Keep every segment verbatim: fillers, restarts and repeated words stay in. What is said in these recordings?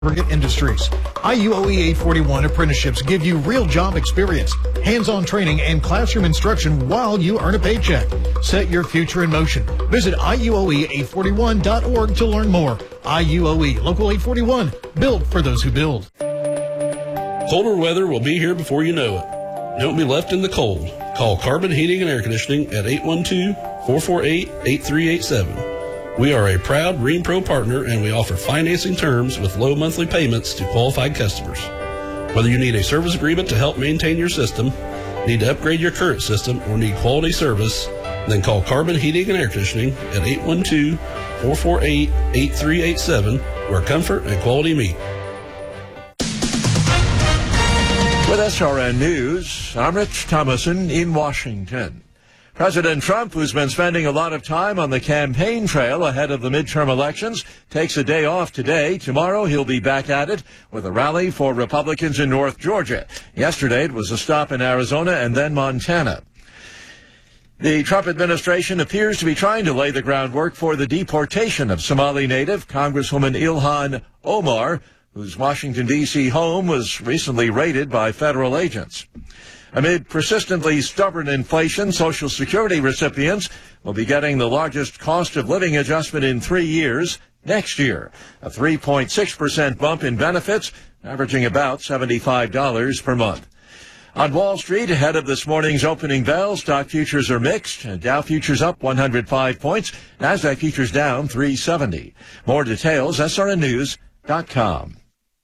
Target Industries. I U O E eight forty-one apprenticeships give you real job experience, hands-on training, and classroom instruction while you earn a paycheck. Set your future in motion. Visit I U O E eight forty-one dot org to learn more. I U O E Local eight forty-one, built for those who build. Colder weather will be here before you know it. Don't be left in the cold. Call Carbon Heating and Air Conditioning at eight one two, four four eight, eight three eight seven. We are a proud Green Pro partner, and we offer financing terms with low monthly payments to qualified customers. Whether you need a service agreement to help maintain your system, need to upgrade your current system, or need quality service, then call Carbon Heating and Air Conditioning at eight one two, four four eight, eight three eight seven, where comfort and quality meet. With S R N News, I'm Rich Thomason in Washington. President Trump, who's been spending a lot of time on the campaign trail ahead of the midterm elections, takes a day off today. Tomorrow he'll be back at it with a rally for Republicans in North Georgia. Yesterday it was a stop in Arizona and then Montana. The Trump administration appears to be trying to lay the groundwork for the deportation of Somali native Congresswoman Ilhan Omar, whose Washington, D C home was recently raided by federal agents. Amid persistently stubborn inflation, Social Security recipients will be getting the largest cost of living adjustment in three years next year, a three point six percent bump in benefits, averaging about seventy-five dollars per month. On Wall Street, ahead of this morning's opening bell, stock futures are mixed. Dow futures up one hundred five points, Nasdaq futures down three seventy. More details, S R N news dot com.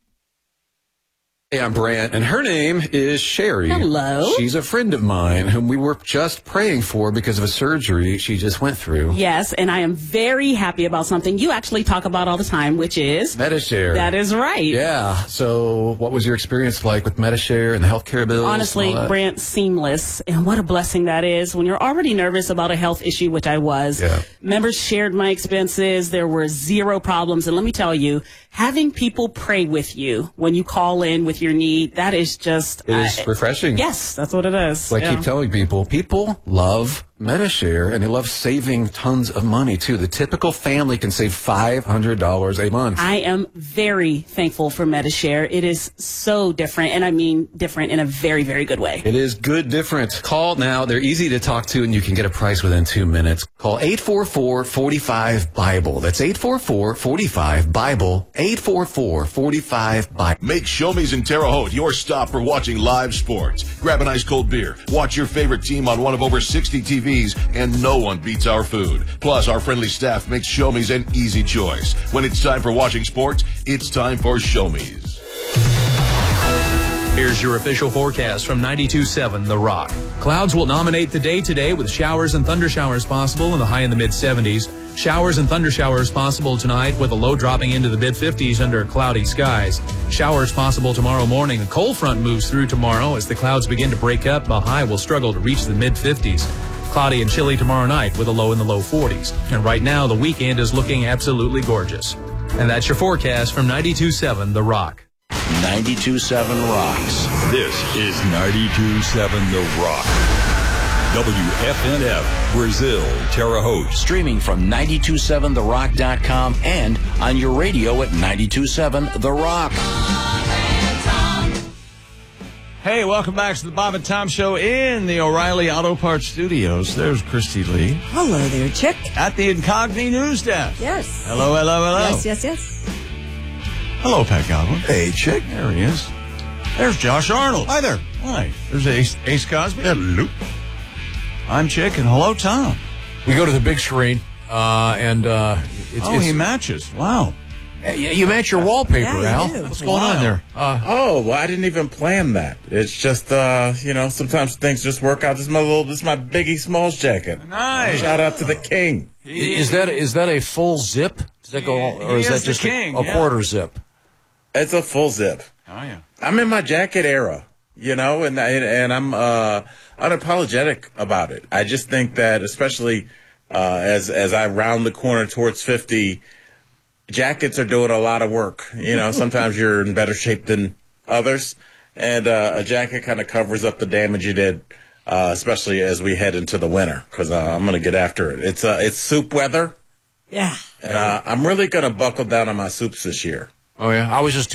Hey, I'm Brant, and her name is Sherry. Hello. She's a friend of mine whom we were just praying for because of a surgery she just went through. Yes, and I am very happy about something you actually talk about all the time, which is... Medi-Share. That is right. Yeah. So what was your experience like with Medi-Share and the healthcare bills? Honestly, Brant, seamless. And what a blessing that is when you're already nervous about a health issue, which I was. Yeah. Members shared my expenses. There were zero problems. And let me tell you, having people pray with you when you call in with your need, that is just... It is uh, refreshing. Yes, that's what it is. Like I yeah. keep telling people, people love Medi-Share, and they love saving tons of money, too. The typical family can save five hundred dollars a month. I am very thankful for Medi-Share. It is so different, and I mean different in a very, very good way. It is good different. Call now. They're easy to talk to, and you can get a price within two minutes. Call eight four four, four five, BIBLE. That's eight four four, four five, BIBLE. eight four four, four five, BIBLE. Make Show-Me's in Terre Haute your stop for watching live sports. Grab an ice cold beer. Watch your favorite team on one of over sixty T Vs, and no one beats our food. Plus, our friendly staff makes Show-Me's an easy choice. When it's time for watching sports, it's time for Show-Me's. Here's your official forecast from ninety-two point seven The Rock. Clouds will dominate the day today with showers and thunder showers possible in the high in the mid seventies. Showers and thunder showers possible tonight with a low dropping into the mid fifties under cloudy skies. Showers possible tomorrow morning. A cold front moves through tomorrow as the clouds begin to break up. The high will struggle to reach the mid fifties. Cloudy and chilly tomorrow night with a low in the low forties. And right now, the weekend is looking absolutely gorgeous. And that's your forecast from ninety-two point seven The Rock. ninety-two point seven rocks. This is ninety-two point seven The Rock. W F N F, Brazil, Terre Haute. Streaming from nine two seven the rock dot com and on your radio at ninety-two point seven The Rock. Hey, welcome back to the Bob and Tom Show in the O'Reilly Auto Parts Studios. There's Christy Lee. Hello there, Chick. At the Incogni News Desk. Yes. Hello, hello, hello. Yes, yes, yes. Hello, Pat Godwin. Hey, Chick. There he is. There's Josh Arnold. Hi there. Hi. There's Ace, Ace Cosby. Hello. I'm Chick, and hello, Tom. We go to the big screen, uh, and uh, it's... Oh, it's, he matches. Wow. You, you match your wallpaper, yeah, Al. do. What's going Wow. on there? Uh, oh, well, I didn't even plan that. It's just, uh, you know, sometimes things just work out. This is my little, this is my Biggie Smalls jacket. Nice. Shout out to the king. He, is that is that a full zip? Does that go, He, or he is that is just the king, a, a yeah. quarter zip? It's a full zip. Oh, yeah. I'm in my jacket era, you know, and and, and I'm uh, unapologetic about it. I just think that, especially uh, as as I round the corner towards fifty, jackets are doing a lot of work. You know, sometimes you're in better shape than others, and uh, a jacket kind of covers up the damage you did, uh, especially as we head into the winter, because uh, I'm going to get after it. It's uh, it's soup weather. Yeah. And uh, I'm really going to buckle down on my soups this year. Oh, yeah. I was just